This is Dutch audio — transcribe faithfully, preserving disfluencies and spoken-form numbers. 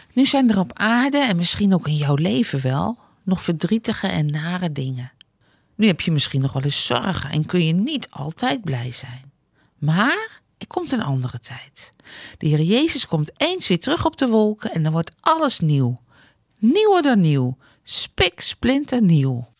Nu zijn er op aarde en misschien ook in jouw leven wel nog verdrietige en nare dingen. Nu heb je misschien nog wel eens zorgen en kun je niet altijd blij zijn. Maar er komt een andere tijd. De Heer Jezus komt eens weer terug op de wolken en dan wordt alles nieuw. Nieuwer dan nieuw. Spik, splinter nieuw.